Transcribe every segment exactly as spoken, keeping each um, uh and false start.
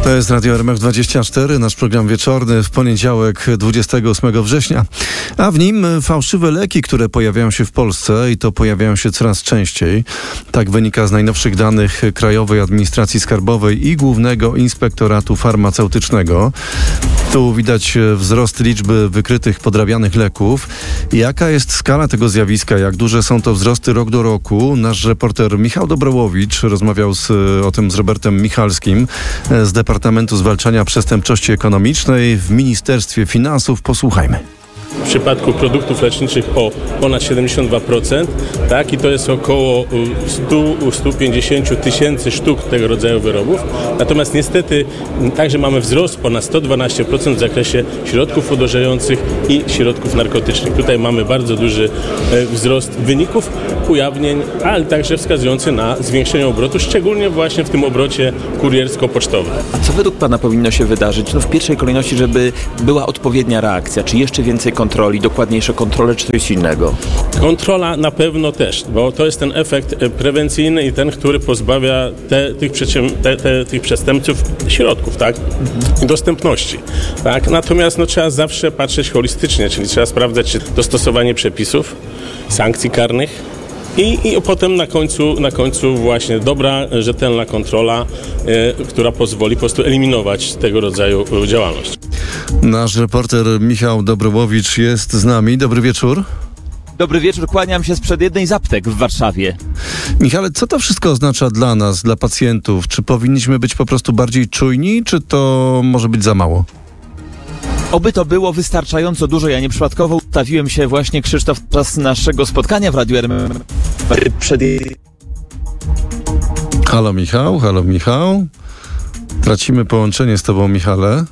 To jest Radio R M F dwadzieścia cztery, nasz program wieczorny w poniedziałek dwudziestego ósmego września, a w nim fałszywe leki, które pojawiają się w Polsce i to pojawiają się coraz częściej. Tak wynika z najnowszych danych Krajowej Administracji Skarbowej i Głównego Inspektoratu Farmaceutycznego. Tu widać wzrost liczby wykrytych podrabianych leków. Jaka jest skala tego zjawiska? Jak duże są to wzrosty rok do roku? Nasz reporter Michał Dobrołowicz rozmawiał z, o tym z Robertem Michalskim z Departamentu Zwalczania Przestępczości Ekonomicznej w Ministerstwie Finansów. Posłuchajmy. W przypadku produktów leczniczych o ponad siedemdziesiąt dwa procent, tak, i to jest około sto do stu pięćdziesięciu tysięcy sztuk tego rodzaju wyrobów. Natomiast niestety także mamy wzrost ponad sto dwanaście procent w zakresie środków odurzających i środków narkotycznych. Tutaj mamy bardzo duży wzrost wyników, ujawnień, ale także wskazujący na zwiększenie obrotu, szczególnie właśnie w tym obrocie kuriersko-pocztowym. A co według Pana powinno się wydarzyć? No w pierwszej kolejności, żeby była odpowiednia reakcja. Czy jeszcze więcej kontroli, dokładniejsze kontrole, czy coś innego? Kontrola na pewno też, bo to jest ten efekt prewencyjny i ten, który pozbawia te, tych, te, te, tych przestępców środków, tak? Mhm. Dostępności. Tak? Natomiast no, trzeba zawsze patrzeć holistycznie, czyli trzeba sprawdzać dostosowanie przepisów, sankcji karnych, I, I potem na końcu, na końcu właśnie dobra, rzetelna kontrola, e, która pozwoli po prostu eliminować tego rodzaju działalność. Nasz reporter Michał Dobrołowicz jest z nami. Dobry wieczór. Dobry wieczór, kłaniam się sprzed jednej z aptek w Warszawie. Michale, co to wszystko oznacza dla nas, dla pacjentów? Czy powinniśmy być po prostu bardziej czujni, czy to może być za mało? Oby to było wystarczająco dużo. Ja nieprzypadkowo ustawiłem się właśnie, Krzysztof, czas naszego spotkania w Radiu R M F przed... Halo Michał, halo Michał. Tracimy połączenie z tobą, Michale.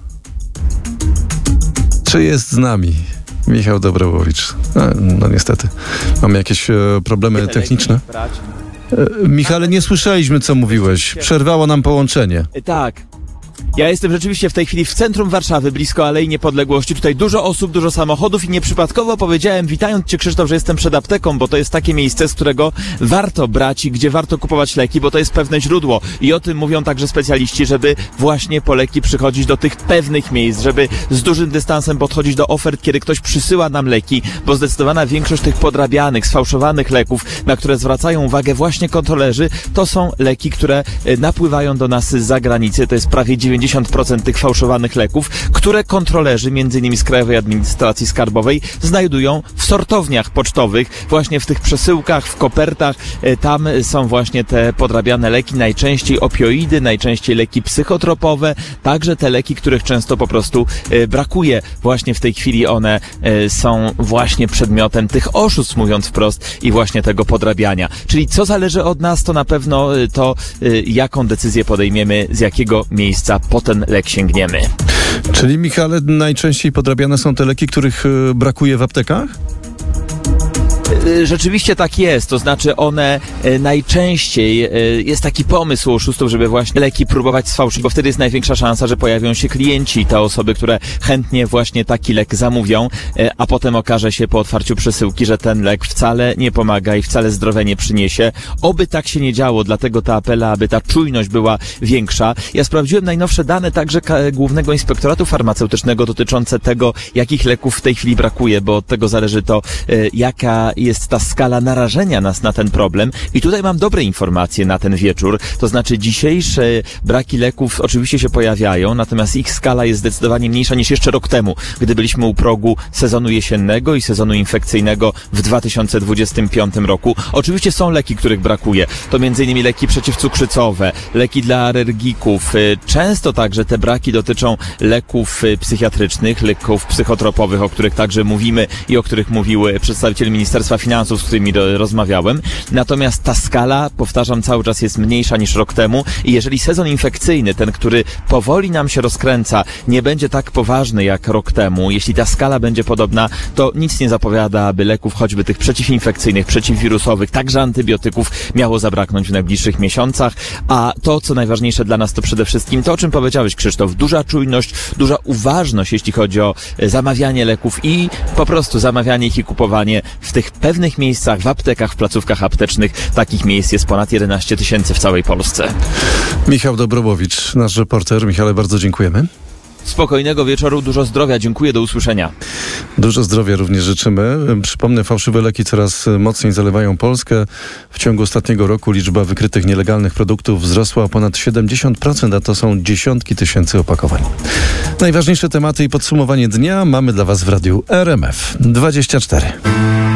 Czy jest z nami Michał Dobrołowicz? No, no niestety. Mamy jakieś e, problemy techniczne. E, Michale, nie słyszeliśmy, co mówiłeś. Przerwało nam połączenie. Tak. Ja jestem rzeczywiście w tej chwili w centrum Warszawy, blisko Alei Niepodległości. Tutaj dużo osób, dużo samochodów i nieprzypadkowo powiedziałem, witając Cię, Krzysztof, że jestem przed apteką, bo to jest takie miejsce, z którego warto brać i gdzie warto kupować leki, bo to jest pewne źródło. I o tym mówią także specjaliści, żeby właśnie po leki przychodzić do tych pewnych miejsc, żeby z dużym dystansem podchodzić do ofert, kiedy ktoś przysyła nam leki, bo zdecydowana większość tych podrabianych, sfałszowanych leków, na które zwracają uwagę właśnie kontrolerzy, to są leki, które napływają do nas z zagranicy. To jest prawie dziewięćdziesiąt procent tych fałszowanych leków, które kontrolerzy, między innymi z Krajowej Administracji Skarbowej, znajdują w sortowniach pocztowych, właśnie w tych przesyłkach, w kopertach. Tam są właśnie te podrabiane leki, najczęściej opioidy, najczęściej leki psychotropowe, także te leki, których często po prostu brakuje. Właśnie w tej chwili one są właśnie przedmiotem tych oszustw, mówiąc wprost, i właśnie tego podrabiania. Czyli co zależy od nas, to na pewno to, jaką decyzję podejmiemy, z jakiego miejsca po ten lek sięgniemy. Czyli, Michale, najczęściej podrabiane są te leki, których y, brakuje w aptekach? Rzeczywiście tak jest, to znaczy one e, najczęściej, e, jest taki pomysł oszustów, żeby właśnie leki próbować sfałszyć, bo wtedy jest największa szansa, że pojawią się klienci, te osoby, które chętnie właśnie taki lek zamówią, e, a potem okaże się po otwarciu przesyłki, że ten lek wcale nie pomaga i wcale zdrowia nie przyniesie. Oby tak się nie działo, dlatego te apele, aby ta czujność była większa. Ja sprawdziłem najnowsze dane także Głównego Inspektoratu Farmaceutycznego dotyczące tego, jakich leków w tej chwili brakuje, bo od tego zależy to, e, jaka jest ta skala narażenia nas na ten problem. I tutaj mam dobre informacje na ten wieczór. To znaczy dzisiejsze braki leków oczywiście się pojawiają, natomiast ich skala jest zdecydowanie mniejsza niż jeszcze rok temu, gdy byliśmy u progu sezonu jesiennego i sezonu infekcyjnego w dwa tysiące dwudziestym piątym roku. Oczywiście są leki, których brakuje. To między innymi leki przeciwcukrzycowe, leki dla alergików. Często także te braki dotyczą leków psychiatrycznych, leków psychotropowych, o których także mówimy i o których mówił przedstawiciel Ministerstwa Finansów, z którymi rozmawiałem. Natomiast ta skala, powtarzam, cały czas jest mniejsza niż rok temu i jeżeli sezon infekcyjny, ten, który powoli nam się rozkręca, nie będzie tak poważny jak rok temu, jeśli ta skala będzie podobna, to nic nie zapowiada, aby leków choćby tych przeciwinfekcyjnych, przeciwwirusowych, także antybiotyków miało zabraknąć w najbliższych miesiącach, a to, co najważniejsze dla nas, to przede wszystkim to, o czym powiedziałeś, Krzysztof, duża czujność, duża uważność, jeśli chodzi o zamawianie leków i po prostu zamawianie ich i kupowanie w tych pewnych pewnych miejscach, w aptekach, w placówkach aptecznych. Takich miejsc jest ponad jedenaście tysięcy w całej Polsce. Michał Dobrobowicz, nasz reporter. Michale, bardzo dziękujemy. Spokojnego wieczoru, dużo zdrowia. Dziękuję, do usłyszenia. Dużo zdrowia również życzymy. Przypomnę, fałszywe leki coraz mocniej zalewają Polskę. W ciągu ostatniego roku liczba wykrytych nielegalnych produktów wzrosła o ponad siedemdziesiąt procent, a to są dziesiątki tysięcy opakowań. Najważniejsze tematy i podsumowanie dnia mamy dla Was w radiu R M F dwadzieścia cztery.